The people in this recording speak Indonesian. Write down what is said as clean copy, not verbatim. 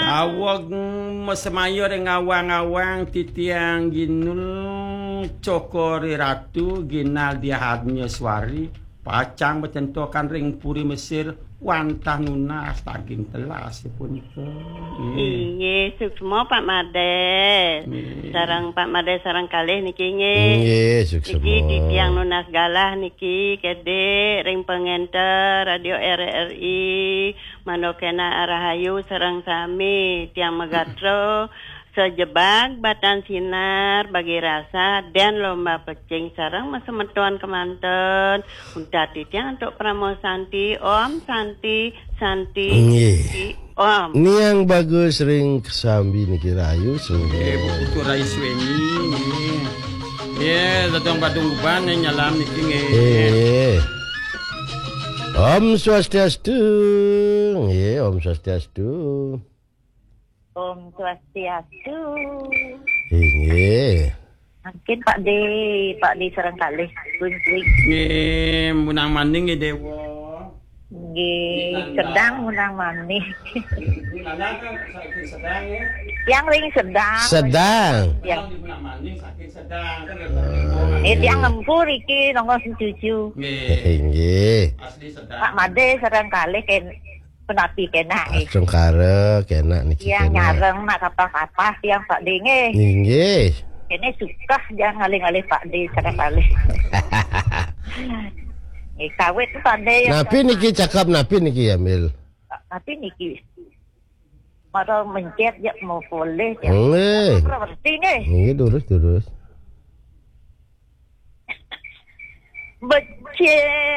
Awag mesemayor ngawang-awang titiang ginul cokori ratu ginal diahadnya suari pacang bertentukan ring puri Mesir wantah nunas taging telas pun itu. Iya, sukses Pak Made. Sarang Pak Made sarang kalih niki nggih. Nggih, sukses. Niki titiang nunas galah niki kede ring pengenter radio RRI manokena Rahayu sareng sami tiang Megatro sejebak batan sinar bagi rasa dan lomba pecing sareng masemetuan kemanten unta titiang untuk Pramo Santi Om Santi Om ini yang bagus ring kesambi niki Rahayu Buku Rais Weni datang Badung Uban nyalam niki Om Swastiastu. Om Swastiastu. Om Swastiastu. Nggih. Mungkin Pak D sareng kalih kuing-kuing. Nggih, munang maning nggih Dewa. Nggih, sedang munang maning. Munang kan saking sedang ya. Yang ring sedang. Yang di munang maning saking sedang kan. Tiang ngempur iki nomor 7. Nggih. Asli sedang. Pak Made sareng kalih penapi kena Sengkare kena niki. Yang nyareng nak kapal-kapal yang Pak D nggih. Nggih. Kene suka jangan ngalih-ngalih Pak D sareng kalih. Kawit Pak D. Napi niki cakap napi niki Amil. Tapi niki maro mencet ya mau boleh ya. Nggih. Berarti nggih. Nggih terus. Becet